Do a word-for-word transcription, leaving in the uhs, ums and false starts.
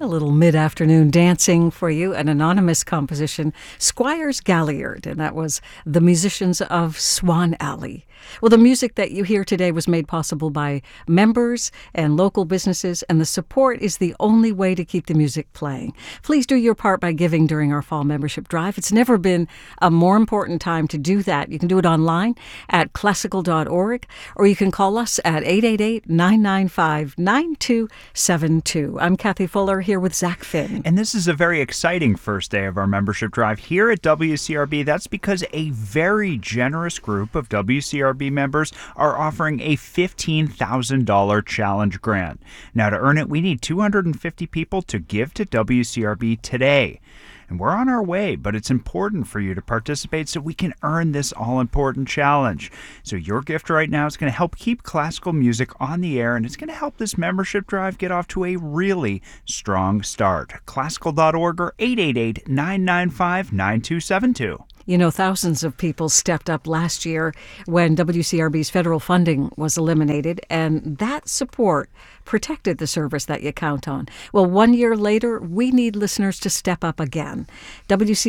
A little mid-afternoon dancing for you, an anonymous composition, Squires Galliard, and that was the musicians of Swan Alley. Well, the music that you hear today was made possible by members and local businesses, and the support is the only way to keep the music playing. Please do your part by giving during our fall membership drive. It's never been a more important time to do that. You can do it online at classical dot org, or you can call us at eight eight eight, nine nine five, nine two seven two. I'm Kathy Fuller here with Zach Finn. And this is a very exciting first day of our membership drive here at W C R B. That's because a very generous group of W C R B members are offering a fifteen thousand dollars challenge grant. Now, to earn it, we need two hundred fifty people to give to W C R B today. And we're on our way, but it's important for you to participate so we can earn this all-important challenge. So your gift right now is going to help keep classical music on the air, and it's going to help this membership drive get off to a really strong start. classical dot org or eight eight eight, nine nine five, nine two seven two. You know, thousands of people stepped up last year when W C R B's federal funding was eliminated, and that support protected the service that you count on. Well, one year later, we need listeners to step up again. W C